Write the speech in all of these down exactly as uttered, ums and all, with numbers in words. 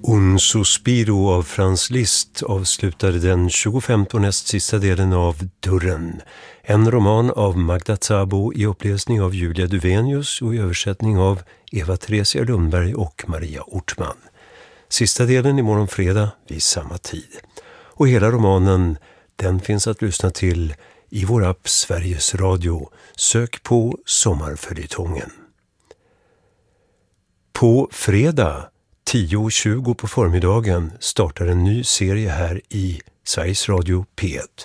Un sospiro av Franz Liszt avslutade den tjugofemte och näst sista delen av Dörren. En roman av Magda Szabo i uppläsning av Julia Duvenius och i översättning av Eva-Theresia Lundberg och Maria Ortman. Sista delen imorgon fredag vid samma tid. Och hela romanen, den finns att lyssna till i vår app Sveriges Radio. Sök på Sommarföljetongen. På fredag tio tjugo på förmiddagen startar en ny serie här i Sveriges Radio P ett.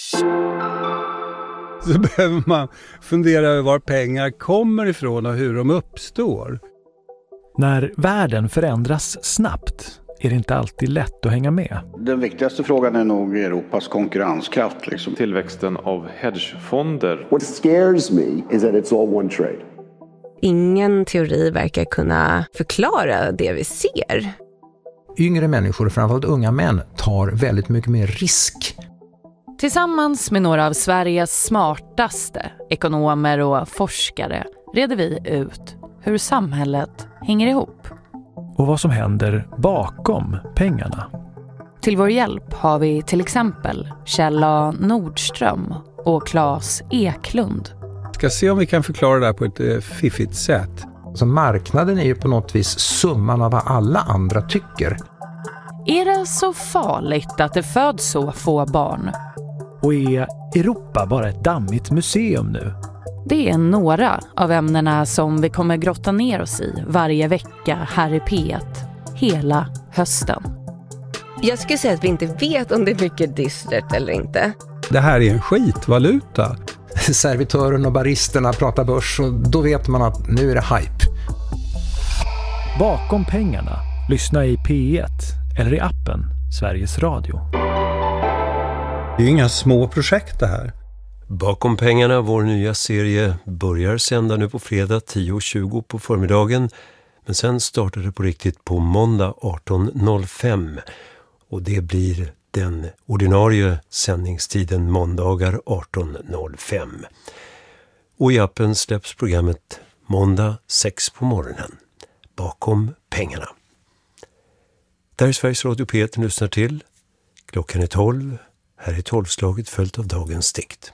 Så behöver man fundera över var pengar kommer ifrån och hur de uppstår. När världen förändras snabbt är det inte alltid lätt att hänga med. Den viktigaste frågan är nog Europas konkurrenskraft. Liksom. Tillväxten av hedgefonder. What scares me is that it's all one trade. Ingen teori verkar kunna förklara det vi ser. Yngre människor, framförallt unga män, tar väldigt mycket mer risk. Tillsammans med några av Sveriges smartaste ekonomer och forskare reder vi ut hur samhället hänger ihop. Och vad som händer bakom pengarna. Till vår hjälp har vi till exempel Kjell A. Nordström och Claes Eklund. Ska se om vi kan förklara det här på ett eh, fiffigt sätt. Så marknaden är ju på något vis summan av vad alla andra tycker. Är det så farligt att det föds så få barn? Och är Europa bara ett dammigt museum nu? Det är några av ämnena som vi kommer grotta ner oss i varje vecka här i P ett hela hösten. Jag skulle säga att vi inte vet om det är mycket dystert eller inte. Det här är en skitvaluta. Servitören och baristerna pratar börs och då vet man att nu är det hype. Bakom pengarna, lyssna i P ett eller i appen Sveriges Radio. Det är inga små projekt det här. Bakom pengarna, vår nya serie, börjar sända nu på fredag tio tjugo på förmiddagen. Men sen startar det på riktigt på måndag arton noll fem. Och det blir den ordinarie sändningstiden måndagar arton noll fem. Och i appen släpps programmet måndag sex på morgonen. Bakom pengarna. Där är Sveriges Radio P ett lyssnar till. Klockan är tolv. Här är tolvslaget följt av dagens dikt.